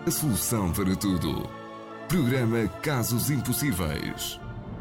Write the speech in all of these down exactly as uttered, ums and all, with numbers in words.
a solução para tudo. Programa Casos Impossíveis.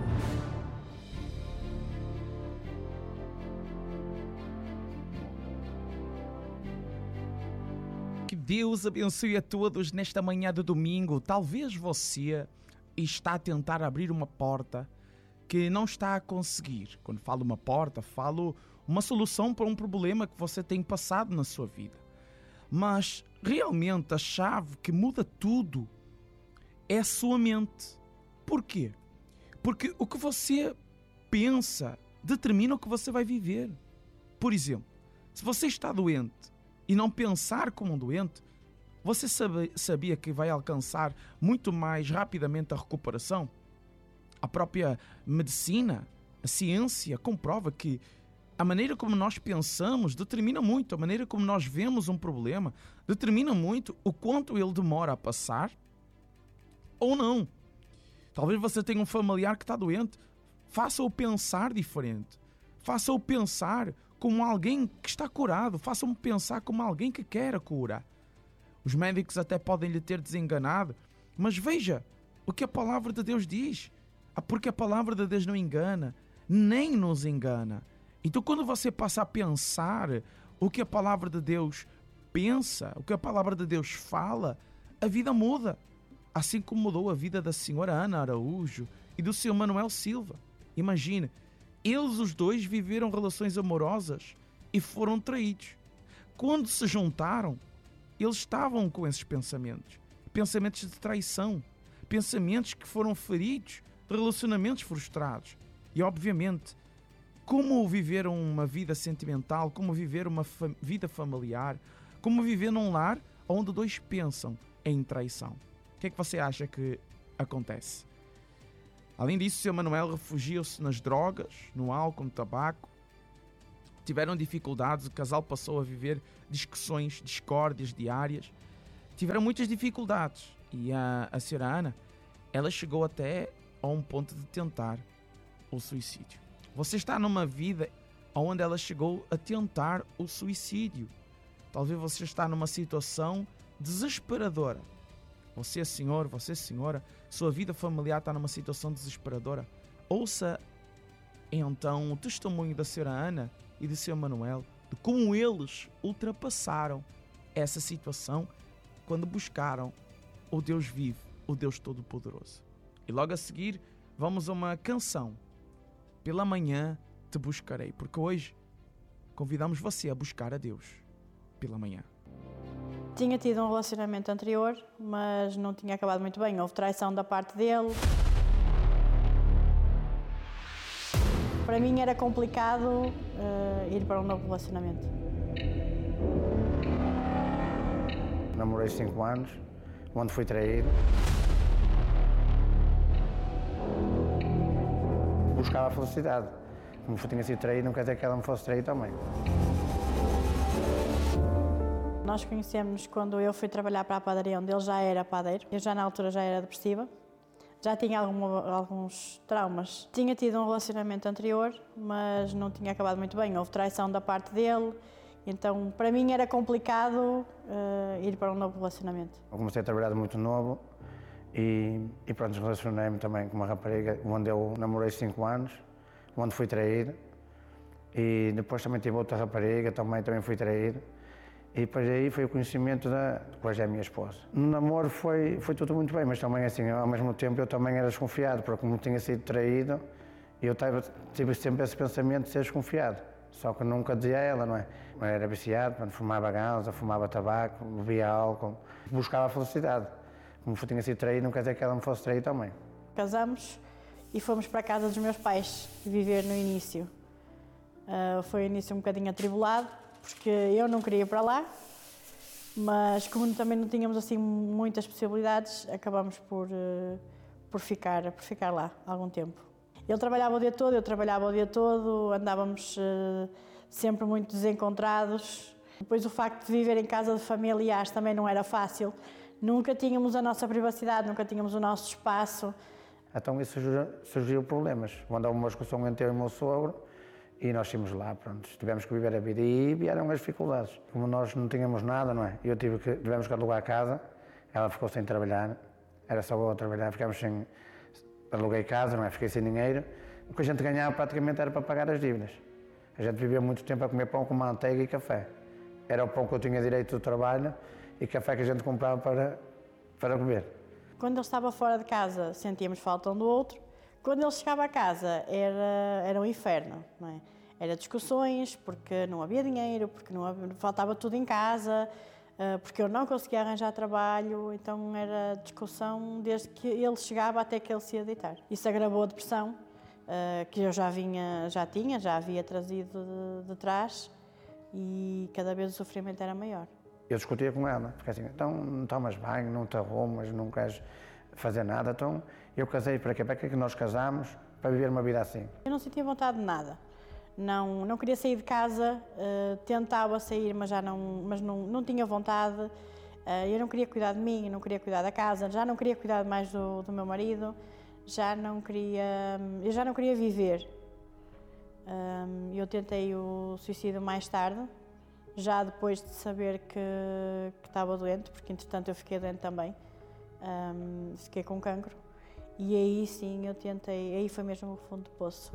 Que Deus abençoe a todos nesta manhã de domingo. Talvez você está a tentar abrir uma porta que não está a conseguir. Quando falo uma porta, falo uma solução para um problema que você tem passado na sua vida. Mas realmente a chave que muda tudo é a sua mente. Por quê? Porque o que você pensa determina o que você vai viver. Por exemplo, se você está doente e não pensar como um doente, você sabia que vai alcançar muito mais rapidamente a recuperação? A própria medicina, a ciência comprova que a maneira como nós pensamos determina muito, a maneira como nós vemos um problema determina muito o quanto ele demora a passar ou não. Talvez você tenha um familiar que está doente, faça-o pensar diferente, faça-o pensar como alguém que está curado, faça-o pensar como alguém que quer a cura. Os médicos até podem lhe ter desenganado, mas veja o que a palavra de Deus diz, porque a palavra de Deus não engana, nem nos engana. Então, quando você passa a pensar o que a palavra de Deus pensa, o que a palavra de Deus fala, a vida muda. Assim como mudou a vida da senhora Ana Araújo e do senhor Manuel Silva. Imagine, eles os dois viveram relações amorosas e foram traídos. Quando se juntaram, eles estavam com esses pensamentos. Pensamentos de traição, pensamentos que foram feridos, relacionamentos frustrados. E, obviamente, como viver uma vida sentimental, como viver uma fa- vida familiar, como viver num lar onde dois pensam em traição. O que é que você acha que acontece? Além disso, o senhor Manuel refugiou-se nas drogas, no álcool, no tabaco. Tiveram dificuldades, o casal passou a viver discussões, discórdias diárias. Tiveram muitas dificuldades. E a, a senhora Ana, ela chegou até a um ponto de tentar o suicídio. Você está numa vida onde ela chegou a tentar o suicídio. Talvez você está numa situação desesperadora. Você, senhor, você, senhora, sua vida familiar está numa situação desesperadora. Ouça, então, o testemunho da senhora Ana e do senhor Manuel, de como eles ultrapassaram essa situação quando buscaram o Deus vivo, o Deus Todo-Poderoso. E logo a seguir, vamos a uma canção. Pela manhã te buscarei, porque hoje convidamos você a buscar a Deus pela manhã. Tinha tido um relacionamento anterior, mas não tinha acabado muito bem. Houve traição da parte dele. Para mim era complicado uh, ir para um novo relacionamento. Namorei cinco anos, onde fui traído. Buscava a felicidade. Como eu tinha sido traído, não quer dizer que ela me fosse traída também. Nós conhecemos quando eu fui trabalhar para a padaria, onde ele já era padeiro. Eu já na altura já era depressiva. Já tinha algum, alguns traumas. Tinha tido um relacionamento anterior, mas não tinha acabado muito bem. Houve traição da parte dele. Então, para mim era complicado uh, ir para um novo relacionamento. Eu comecei a trabalhar de muito novo. E, e pronto, relacionei-me também com uma rapariga onde eu namorei cinco anos, onde fui traído. E depois também tive outra rapariga, também, também fui traído. E depois aí foi o conhecimento da... Depois é a minha esposa. No namoro foi, foi tudo muito bem, mas também assim, ao mesmo tempo eu também era desconfiado, porque como tinha sido traído, eu tive, tive sempre esse pensamento de ser desconfiado. Só que nunca dizia a ela, não é? Eu era viciado, quando fumava ganza, fumava tabaco, bebia álcool, buscava a felicidade. Como tinha sido traído, não quer dizer que ela me fosse trair também. Casamos e fomos para a casa dos meus pais viver no início. Uh, foi um início um bocadinho atribulado, porque eu não queria ir para lá, mas como também não tínhamos assim muitas possibilidades, acabamos por, uh, por, ficar, por ficar lá algum tempo. Ele trabalhava o dia todo, eu trabalhava o dia todo, andávamos uh, sempre muito desencontrados. Depois o facto de viver em casa de familiares também não era fácil. Nunca tínhamos a nossa privacidade, nunca tínhamos o nosso espaço. Então isso surgiu, surgiu problemas. Quando houve uma discussão entre eu e o meu sogro, e nós fomos lá, pronto, tivemos que viver a vida e vieram as dificuldades. Como nós não tínhamos nada, não é? Eu tive que, tivemos que alugar a casa, ela ficou sem trabalhar, era só eu a trabalhar, ficámos sem, aluguei casa, não é? Fiquei sem dinheiro, o que a gente ganhava praticamente era para pagar as dívidas. A gente vivia muito tempo a comer pão com manteiga e café. Era o pão que eu tinha direito do trabalho e café que a gente comprava para, para comer. Quando ele estava fora de casa, sentíamos falta um do outro. Quando ele chegava a casa, era, era um inferno, não é? Era discussões, porque não havia dinheiro, porque não havia, faltava tudo em casa, porque eu não conseguia arranjar trabalho, então era discussão desde que ele chegava até que ele se ia deitar. Isso agravou a depressão, que eu já, vinha, já tinha, já havia trazido de, de trás, e cada vez o sofrimento era maior. Eu discutia com ela, porque assim, então não tomas banho, não te arrumas, não queres fazer nada, então eu casei para quê? Para que é que nós casámos? Para viver uma vida assim. Eu não sentia vontade de nada, não, não queria sair de casa, uh, tentava sair, mas já não, mas não, não tinha vontade, uh, eu não queria cuidar de mim, não queria cuidar da casa, já não queria cuidar mais do, do meu marido, já não queria, eu já não queria viver. Um, eu tentei o suicídio mais tarde, já depois de saber que, que estava doente, porque entretanto eu fiquei doente também, um, fiquei com cancro, e aí sim eu tentei, aí foi mesmo o fundo do poço.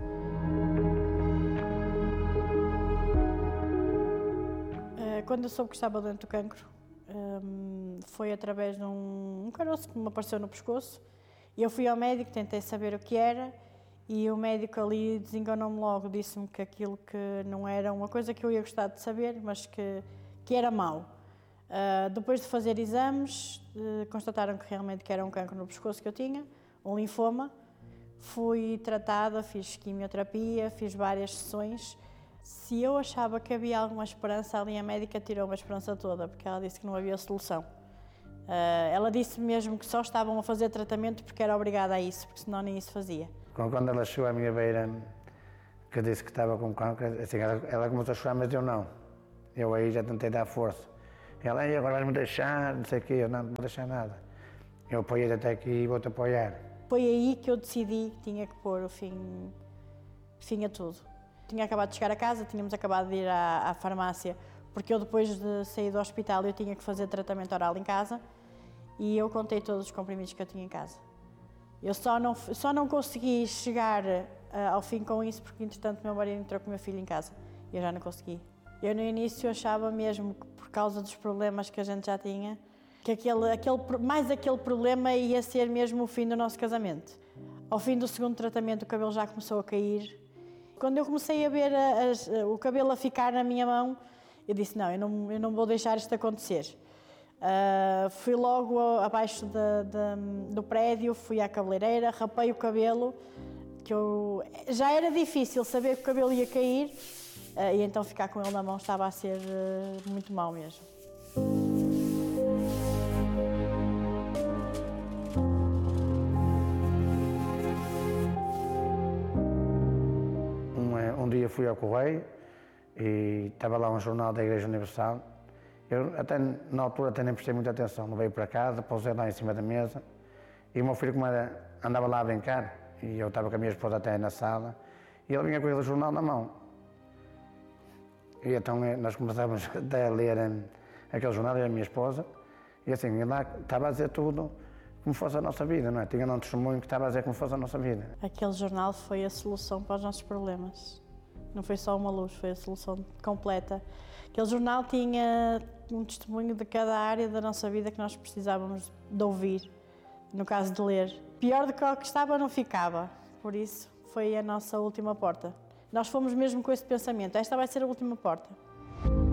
Uh, quando eu soube que estava doente do cancro, um, foi através de um, um caroço que me apareceu no pescoço, e eu fui ao médico, tentei saber o que era, e o médico ali desenganou-me logo, disse-me que aquilo que não era uma coisa que eu ia gostar de saber, mas que, que era mau. Uh, depois de fazer exames, uh, constataram que realmente que era um cancro no pescoço que eu tinha, um linfoma. Fui tratada, fiz quimioterapia, fiz várias sessões. Se eu achava que havia alguma esperança, ali a médica tirou-me a esperança toda, porque ela disse que não havia solução. Uh, ela disse mesmo que só estavam a fazer tratamento porque era obrigada a isso, porque senão nem isso fazia. Quando ela chegou à minha beira, que disse que estava com cancro, assim, ela, ela começou a chorar, mas eu não. Eu aí já tentei dar força. Ela, aí agora vais-me deixar, não sei o quê, eu não, não vou deixar nada. Eu apoiei até aqui e vou-te apoiar. Foi aí que eu decidi que tinha que pôr o fim, fim a tudo. Tinha acabado de chegar a casa, tínhamos acabado de ir à, à farmácia, porque eu depois de sair do hospital eu tinha que fazer tratamento oral em casa, e eu contei todos os comprimidos que eu tinha em casa. Eu só não, só não consegui chegar uh, ao fim com isso porque, entretanto, meu marido entrou com o meu filho em casa e eu já não consegui. Eu, no início, achava mesmo que, por causa dos problemas que a gente já tinha, que aquele, aquele, mais aquele problema ia ser mesmo o fim do nosso casamento. Ao fim do segundo tratamento, o cabelo já começou a cair. Quando eu comecei a ver as, o cabelo a ficar na minha mão, eu disse, não, eu não, eu não vou deixar isto acontecer. Uh, fui logo abaixo de, de, do prédio, fui à cabeleireira, rapei o cabelo, que eu, já era difícil saber que o cabelo ia cair, uh, e então ficar com ele na mão estava a ser uh, muito mau mesmo. Um, um dia fui ao correio e estava lá um jornal da Igreja Universal. Eu até, na altura até nem prestei muita atenção, não veio para casa, pousei lá em cima da mesa e o meu filho, como era, andava lá a brincar, e eu estava com a minha esposa até na sala, e ele vinha com aquele jornal na mão. E então nós começávamos até a ler um, aquele jornal, eu e a minha esposa, e assim, lá estava a dizer tudo como fosse a nossa vida, não é? Tinha um testemunho que estava a dizer como fosse a nossa vida. Aquele jornal foi a solução para os nossos problemas. Não foi só uma luz, foi a solução completa. Aquele jornal tinha um testemunho de cada área da nossa vida que nós precisávamos de ouvir, no caso de ler. Pior do que o que estava não ficava, por isso foi a nossa última porta. Nós fomos mesmo com esse pensamento, esta vai ser a última porta.